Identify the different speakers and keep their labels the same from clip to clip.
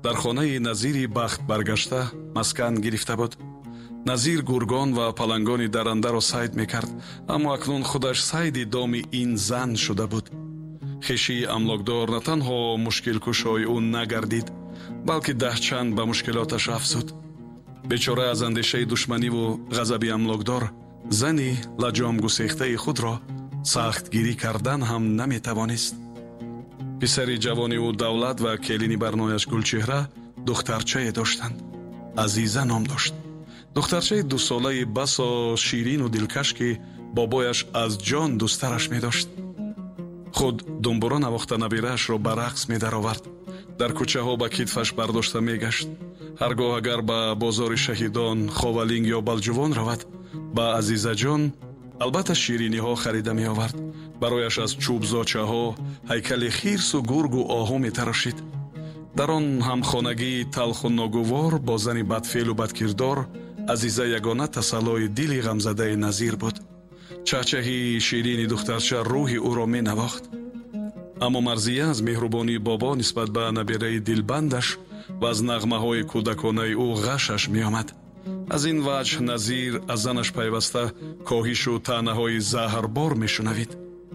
Speaker 1: дар хонаи Назири бахт баргашта маскан гирифта буд. Назир гургон ва палангони дарандаро сайд мекард, аммо акнун худаш сайди доми ин зан шуда буд. хишии амлокдор на танҳо мушкилкушои ӯ нагардид, балки даҳчанд ба мушкилоташ афзуд. бечора аз андешаи душманиву ғазаби амлокдор зани лаҷом гусехтаи худро сахт гирӣ кардан ҳам наметавонист. писари ҷавони ӯ Давлат ва келини барнояш Гулчеҳра духтарчае доштанд. Азиза ном дошт. духтарчаи 2 солаи басо ширину дилкаш ки бобояш аз ҷон дӯстараш медошт. худ думбуро навохта набираашро ба рақс медаровард. дар кӯчаҳо ба китфаш бардошта мегашт. ҳаргоҳ агар ба бозори шаҳидон, ховалинг ё балҷувон равад, ба Азизаҷон албатта шириниҳо харида меовард. барояш аз чӯбзочаҳо ҳайкали хирсу гургу оҳу метарошид. дар он ҳамхонагии талху ногувор бо зани бадфеълу бадкирдор Азиза ягона тасаллои дили ғамзадаи Назир буд. чаҳчаҳи ширини духтарча рӯҳи ӯро менавохт. аммо Марзия аз меҳрубонии бобо нисбат ба набираи дилбандаш ва аз нағмаҳои кӯдаконаи ӯ ғашаш меомад. аз ин ваҷҳ Назир аз занаш пайваста коҳишу таънаҳои заҳрбор мешунавид.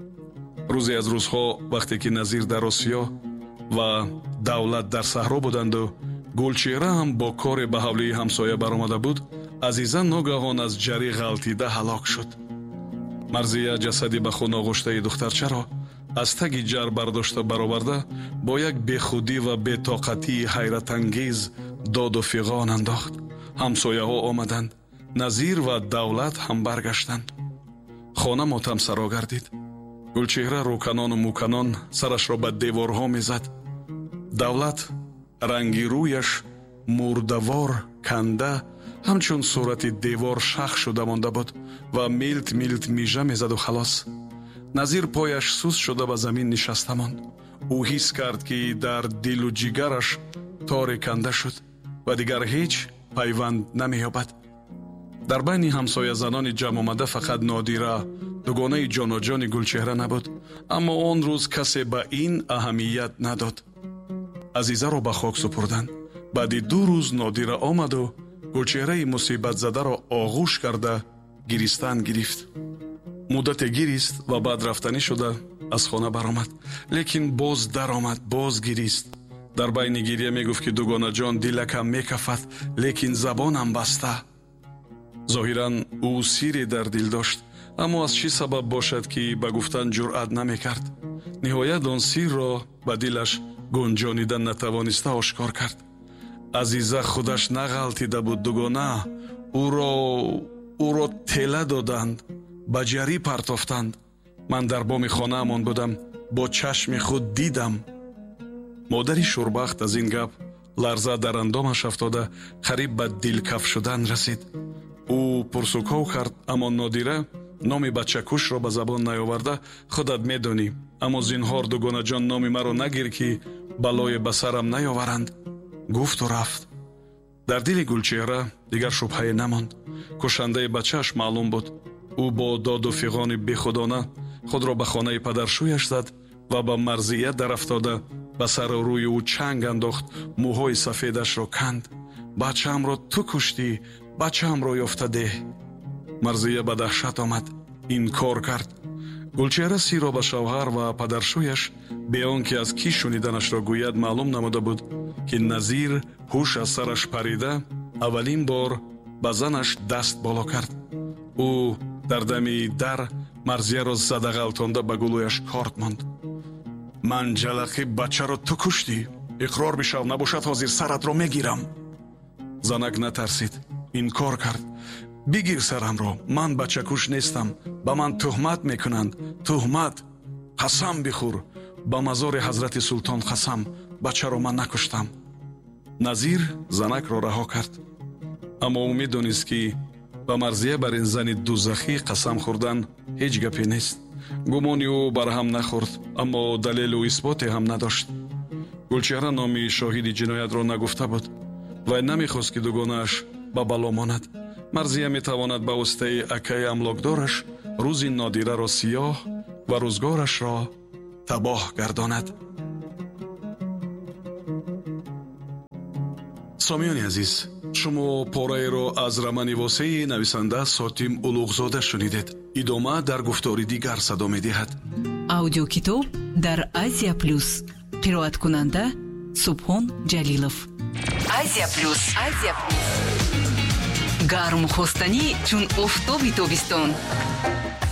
Speaker 1: рӯзе аз рӯзҳо вақте ки Назир дар Осиё ва Давлат дар саҳро буданду Гулчеҳра ҳам бо коре ба ҳавлии ҳамсоя баромада буд, Азиза ногаҳон аз ҷарӣ ғалтида ҳалок шуд. Марзия ҷасади ба хун оғӯштаи духтарчаро аз таги ҷар бардошта бароварда бо як бехудӣ ва бетоқатии ҳайратангез доду фиғон андохт. ҳамсояҳо омаданд. Назир ва Давлат ҳам баргаштанд. хона мотамсаро гардид. Гулчеҳра рӯканону муканон сарашро ба деворҳо мезад. Давлат ранги рӯяш мурдавор, канда, ҳамчун сурати девор шах шуда монда буд ва милт мижа мезаду халос. Назир пояш суст шуда ба замин нишаста монд. ӯ ҳис кард ки дар дилу ҷигараш торе канда шуд ва дигар ҳеҷ пайванд намеёбад. дар байни ҳамсоязанони ҷамъомада фақат Нодира, дугонаи ҷоноҷони Гулчеҳра набуд, аммо он рӯз касе ба ин аҳамият надод. Азизаро ба хок супурданд. баъди 2 рӯз Нодира омаду Гулчеҳраи мусибатзадаро оғӯш карда гиристан гирифт. муддате гирист ва баъд рафтанӣ шуда аз хона баромад, лекин боз даромад, боз гирист. дар байни гирия мегуфт ки дугонаҷон дилакам мекафад, лекин забонам баста. зоҳиран ӯ сире дар дил дошт, аммо аз чӣ сабаб бошад ки ба гуфтан ҷуръат намекард. ниҳоят он сирро ба дилаш гунҷонида натавониста ошкор кард. Азиза худаш нағалтида буд дугона, ӯро тела доданд, ба ҷарӣ партофтанд. ман дар боми хонаамон будам, бо чашми худ дидам. модари шурбахт аз ин гап ларза дар андомаш афтода қариб ба дилкаф шудан расид. ӯ пурсукҳо кард, аммо Нодира номи бачакушро ба забон наёварда, худат медонӣ, аммо зинҳор дугонаҷон номи маро нагир ки балое ба сарам наёваранд. гуфту рафт. дар дили Гулчеҳра дигар шубҳае намонд. кушандаи бачааш маълум буд. ӯ бо доду фиғони бехудона худро ба хонаи падаршӯяш зад ва ба Марзия дарафтода ба сару рӯи ӯ чанг андохт, мӯҳои сафедашро канд. бачаамро ту куштӣ, бачаамро ёфта деҳ. Марзия ба даҳшат омад. инкор кард. Гулчеҳра сирро ба шавҳар ва падаршӯяш бе он ки аз кӣ шуниданашро гӯяд маълум намуда буд ки Назир ҳуш аз сараш парида аввалин бор ба занаш даст боло кард. ӯ дар дами дар Марзияро задағалтонда ба гулӯяш корд монд. ман ҷалақи бачаро ту куштӣ? иқрор бишав, набошад ҳозир саратро мегирам. занак натарсид. инкор кард. бигир сарамро, ман бачакуш нестам, ба ман туҳмат мекунанд. туҳмат. қасам бихӯр, ба мазори ҳазрати султон қасам, бачаро ман накуштам. Назир занакро раҳо кард. аммо ӯ медонист ки ба Марзия бар ин зани дузахӣ қасам хӯрдан ҳеҷ гапе нест. гумони ӯ барҳам нахӯрд, аммо далелу исботе ҳам надошт. Гулчеҳра номи шоҳиди ҷиноятро нагуфта буд. вай намехост ки дугонааш ба бало монад. Марзия метавонад ба воситаи акаи амлокдораш рӯзи Нодираро сиёҳ ва рӯзгорашро табоҳ гардонад. сомиёни азиз, шумо пораеро аз романи восеи нависанда Сотим Улуғзода шунидед. идома дар гуфтори дигар садо медиҳад.
Speaker 2: аудиокитоб дар Азия Плюс. қироаткунанда Субҳон Ҷалилов. Азия Плюс. гарм хостанӣ чун офтоби тобистон.